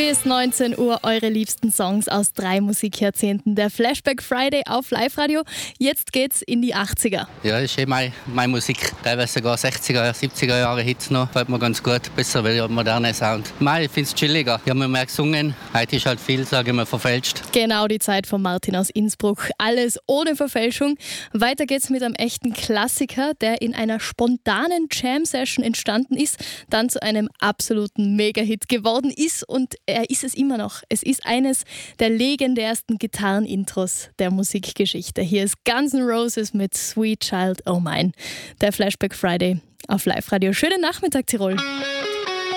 Bis 19 Uhr eure liebsten Songs aus 3 Musikjahrzehnten. Der Flashback Friday auf Live-Radio. Jetzt geht's in die 80er. Ja, das ist meine Musik. Teilweise sogar 60er, 70er Jahre Hits noch. Gefällt mir ganz gut. Besser, weil ja moderner Sound. Ich finde es chilliger. Ich habe mir mehr gesungen. Heute ist halt viel, sage ich mal, verfälscht. Genau die Zeit von Martin aus Innsbruck. Alles ohne Verfälschung. Weiter geht's mit einem echten Klassiker, der in einer spontanen Jam-Session entstanden ist, dann zu einem absoluten Mega-Hit geworden ist und er ist es immer noch. Es ist eines der legendärsten Gitarrenintros der Musikgeschichte. Hier ist Guns N' Roses mit Sweet Child O' Mine. Der Flashback Friday auf Live-Radio. Schönen Nachmittag, Tirol.